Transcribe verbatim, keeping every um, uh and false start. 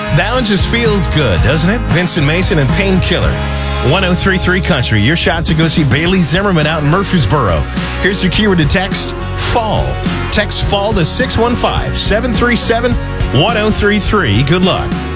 That one just feels good, doesn't it? Vincent Mason and Painkiller. one oh three point three Country. Your shot to go see Bailey Zimmerman out in Murfreesboro. Here's your keyword to text, fall. Text fall to six one five, seven three seven, one oh three three. Good luck.